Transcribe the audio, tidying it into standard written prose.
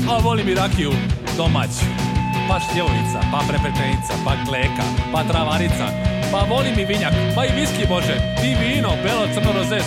A volim i rakiju domać. Pa šljevovica, pa prepetenica, pa kleka, pa travarica. Pa volim i vinjak, pa i viski može. I vino, belo, crno, roze,